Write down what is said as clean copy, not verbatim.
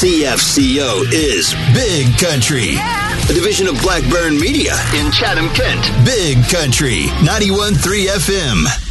CFCO is Big Country. A division of Blackburn Media in Chatham, Kent. Big Country, 91.3 FM.